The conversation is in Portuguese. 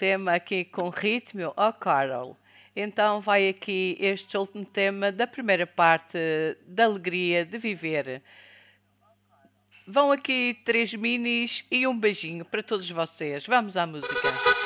tema aqui com ritmo, ó Carol. Então vai aqui este último tema da primeira parte da alegria de viver. Vão aqui 3 minis e um beijinho para todos vocês. Vamos à música.